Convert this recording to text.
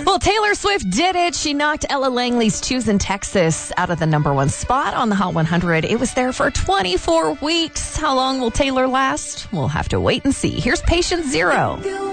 Well, Taylor Swift did it. She knocked Ella Langley's Choose in Texas out of the number one spot on the Hot 100. It was there for 24 weeks. How long will Taylor last? We'll have to wait and see. Here's Patient Zero.